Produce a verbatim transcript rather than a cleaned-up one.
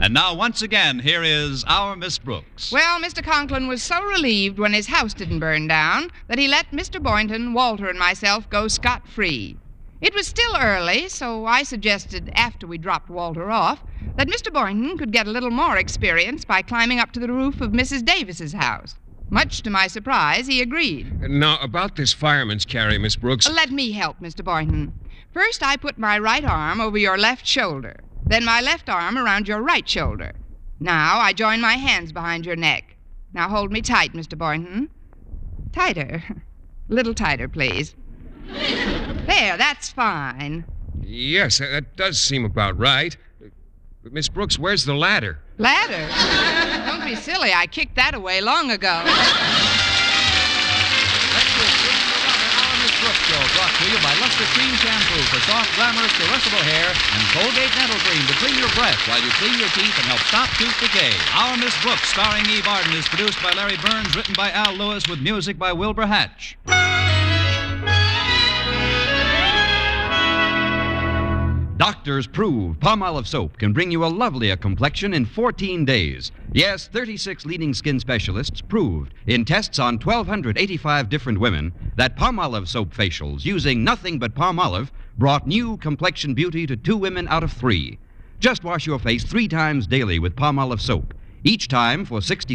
And now, once again, here is our Miss Brooks. Well, Mister Conklin was so relieved when his house didn't burn down that he let Mister Boynton, Walter, and myself go scot-free. It was still early, so I suggested, after we dropped Walter off, that Mister Boynton could get a little more experience by climbing up to the roof of Missus Davis's house. Much to my surprise, he agreed. Now, about this fireman's carry, Miss Brooks. Let me help, Mister Boynton. First, I put my right arm over your left shoulder, then my left arm around your right shoulder. Now, I join my hands behind your neck. Now, hold me tight, Mister Boynton. Tighter. A little tighter, please. There, that's fine. Yes, that does seem about right. But, Miss Brooks, where's the ladder? Ladder? Don't be silly. I kicked that away long ago. Let's go swimming around our Miss Brooks show, brought to you by Luster Cream Shampoo for soft, glamorous, caressable hair and Colgate Dental Cream to clean your breath while you clean your teeth and help stop tooth decay. Our Miss Brooks, starring Eve Arden, is produced by Larry Burns, written by Al Lewis, with music by Wilbur Hatch. Doctors prove Palmolive soap can bring you a lovelier complexion in fourteen days. Yes, thirty-six leading skin specialists proved in tests on one thousand two hundred eighty-five different women that Palmolive soap facials using nothing but Palmolive brought new complexion beauty to two women out of three. Just wash your face three times daily with Palmolive soap, each time for sixty